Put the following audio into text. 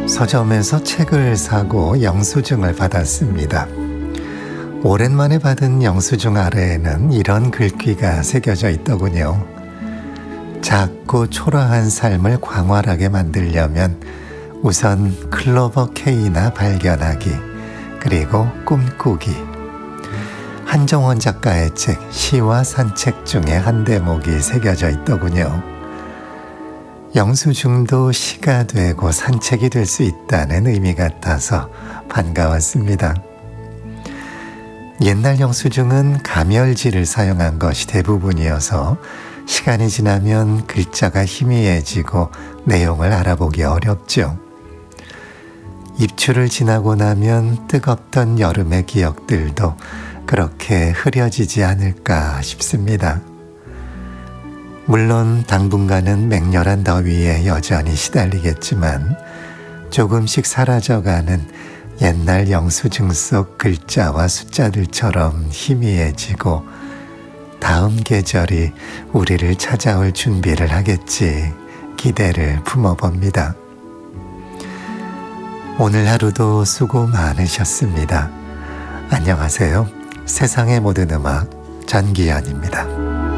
서점에서 책을 사고 영수증을 받았습니다. 오랜만에 받은 영수증 아래에는 이런 글귀가 새겨져 있더군요. 작고 초라한 삶을 광활하게 만들려면 우선 클로버 K나 발견하기, 그리고 꿈꾸기. 한정원 작가의 책 시와 산책 중에 한 대목이 새겨져 있더군요. 영수증도 시가 되고 산책이 될 수 있다는 의미 같아서 반가웠습니다. 옛날 영수증은 가멸지를 사용한 것이 대부분이어서 시간이 지나면 글자가 희미해지고 내용을 알아보기 어렵죠. 입추를 지나고 나면 뜨겁던 여름의 기억들도 그렇게 흐려지지 않을까 싶습니다. 물론 당분간은 맹렬한 더위에 여전히 시달리겠지만 조금씩 사라져가는 옛날 영수증 속 글자와 숫자들처럼 희미해지고 다음 계절이 우리를 찾아올 준비를 하겠지 기대를 품어봅니다. 오늘 하루도 수고 많으셨습니다. 안녕하세요. 세상의 모든 음악 전기현입니다.